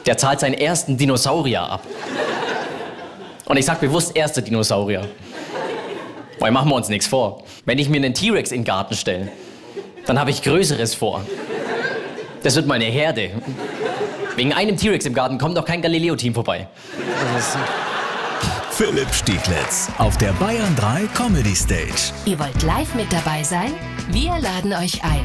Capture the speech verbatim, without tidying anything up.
Der zahlt seinen ersten Dinosaurier ab. Und ich sag bewusst erste Dinosaurier. Weil machen wir uns nichts vor. Wenn ich mir einen T-Rex in den Garten stelle, dann habe ich Größeres vor. Das wird mal eine Herde. Wegen einem T-Rex im Garten kommt doch kein Galileo-Team vorbei. Philipp Stieglitz auf der Bayern drei Comedy Stage. Ihr wollt live mit dabei sein? Wir laden euch ein.